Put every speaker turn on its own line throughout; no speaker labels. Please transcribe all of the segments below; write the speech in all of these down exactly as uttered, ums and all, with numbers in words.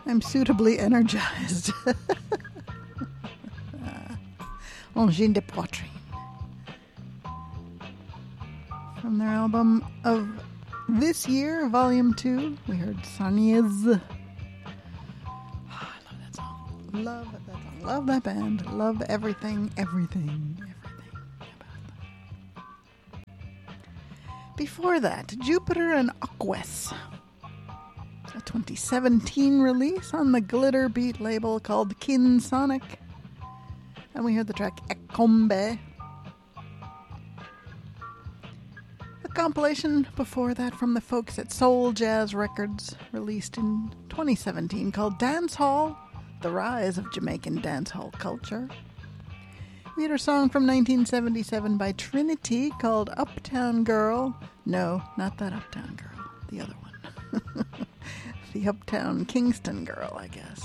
I'm suitably energized. Angine de Poitrine. From their album of this year, Volume two, we heard Sarniez. Oh, I love that song. Love that song. Love that band. Love everything, everything, everything about them. Before that, Jupiter and Aquas. A twenty seventeen release on the Glitter Beat label called Kin Sonic. And we heard the track Ekombe. A compilation before that from the folks at Soul Jazz Records, released in twenty seventeen, called Dance Hall, The Rise of Jamaican Dancehall Culture. We had a song from nineteen seventy-seven by Trinity called Uptown Girl. No, not that Uptown Girl, the other one. The Uptown Kingston Girl, I guess.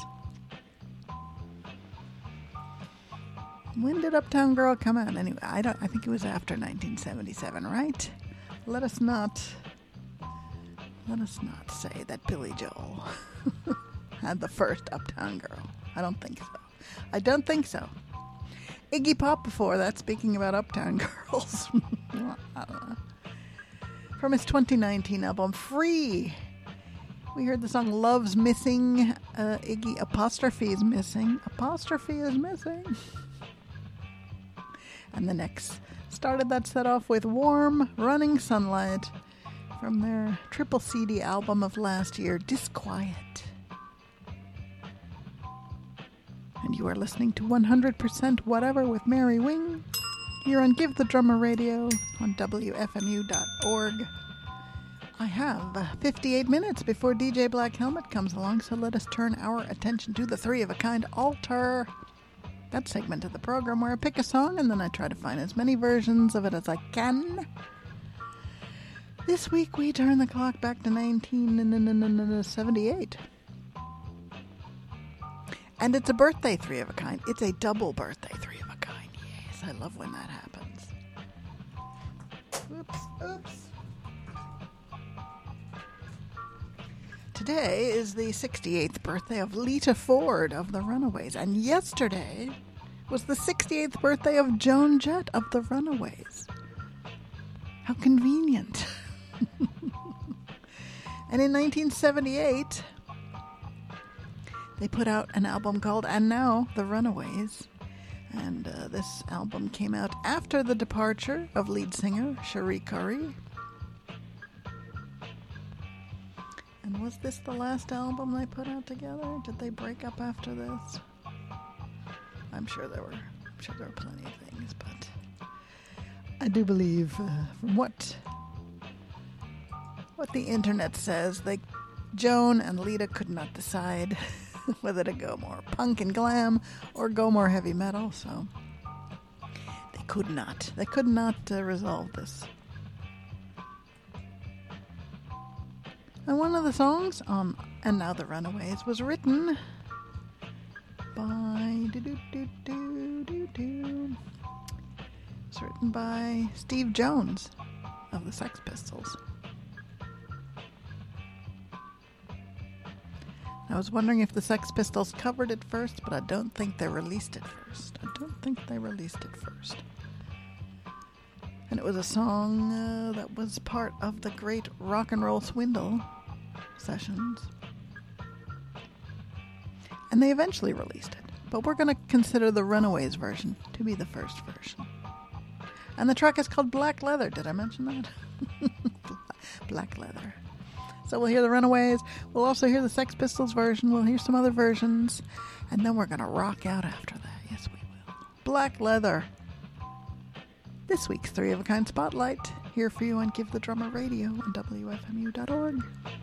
When did Uptown Girl come out? Anyway, I don't. I think it was after nineteen seventy-seven, right? Let us not. Let us not say that Billy Joel had the first Uptown Girl. I don't think so. I don't think so. Iggy Pop before that, speaking about Uptown Girls. I don't know. From his twenty nineteen album Free, we heard the song Love's Missing. Uh, Iggy apostrophe is missing. Apostrophe is missing. And the next started that set off with Warm Running Sunlight from their triple C D album of last year, Disquiet. And you are listening to one hundred percent Whatever with Mary Wing here on Give the Drummer Radio on W F M U dot org. I have fifty-eight minutes before D J Black Helmet comes along, so let us turn our attention to the Three of a Kind Altar. That segment of the program where I pick a song and then I try to find as many versions of it as I can. This week we turn the clock back to nineteen seventy-eight. And it's a birthday Three of a Kind. It's a double birthday Three of a Kind. Yes, I love when that happens. Oops, oops. Today is the sixty-eighth birthday of Lita Ford of the Runaways, and yesterday was the sixty-eighth birthday of Joan Jett of the Runaways. How convenient. And in nineteen seventy-eight, they put out an album called And Now, The Runaways, and uh, this album came out after the departure of lead singer Cherie Currie. And was this the last album they put out together? Did they break up after this? I'm sure there were. I'm sure there were plenty of things, but I do believe, uh, from what what the internet says, they Joan and Lita could not decide whether to go more punk and glam or go more heavy metal. So they could not. They could not uh, resolve this. And one of the songs on And Now the Runaways was written by do do do do do do. It's written by Steve Jones of the Sex Pistols. I was wondering if the Sex Pistols covered it first, but I don't think they released it first. I don't think they released it first. And it was a song uh, that was part of the great Rock and Roll Swindle sessions. And they eventually released it. But we're going to consider the Runaways version to be the first version. And the track is called Black Leather. Did I mention that? Black Leather. So we'll hear the Runaways. We'll also hear the Sex Pistols version. We'll hear some other versions. And then we're going to rock out after that. Yes, we will. Black Leather. This week's Three of a Kind Spotlight, here for you on Give the Drummer Radio on W F M U dot org.